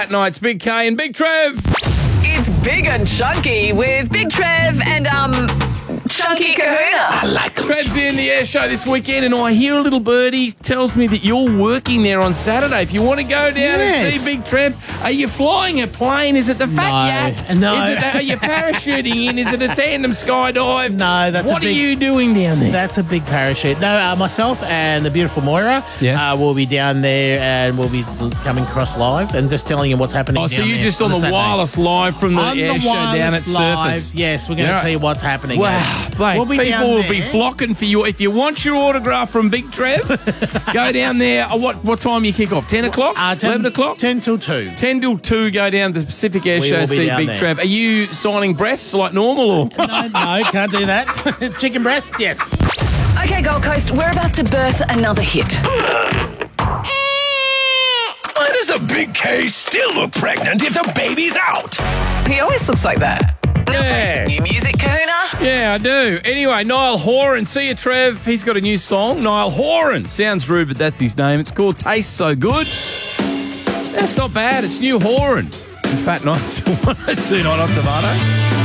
Fat Nights, Big K and Big Trev. It's Big and Chunky with Big Trev and Chunky Kahuna. Trev's in the air show this weekend, and I hear a little birdie tells me that you're working there on Saturday. If you want to go down and see Big Trev, are you flying a plane? Is it the Fat Yak? No. Are you parachuting in? Is it a tandem skydive? No, that's What are you doing down there? That's a big parachute. No, myself and the beautiful Moira will be down there, and we'll be coming across live and just telling you what's happening. Oh, so down you're there just on the Saturday. wireless live from the air show down at live. Surface. Yes, we're going to tell you what's happening. Wow, mate, We'll be people down will there. be flocking for you. If you want your autograph from Big Trev, go down there. What time you kick off? 10 o'clock? 11 o'clock? 10 till 2. 10 till 2, go down to the Pacific Air We Show, will be see down Big there. Trev. Are you signing breasts like normal? Or? No, can't do that. Chicken breast, yes. Okay, Gold Coast, we're about to birth another hit. Why does the Big K still look pregnant if the baby's out? He always looks like that. Now play some new music, Kahuna. Yeah, I do. Anyway, Niall Horan. See you, Trev. He's got a new song. Niall Horan. Sounds rude, but that's his name. It's called Tastes So Good. That's not bad. It's new Horan. Fat Nights. 102 on Tomato.